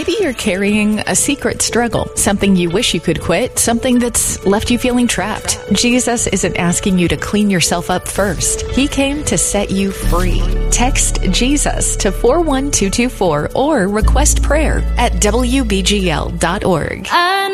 Maybe you're carrying a secret struggle, something you wish you could quit, something that's left you feeling trapped. Jesus isn't asking you to clean yourself up first. He came to set you free. Text Jesus to 41224 or request prayer at WBGL.org.